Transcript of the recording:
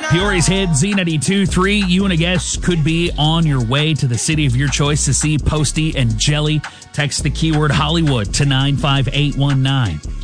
Peoria's hit Z92.3. You and a guest could be on your way to the city of your choice to see Posty and Jelly. Text the keyword Hollywood to 95819.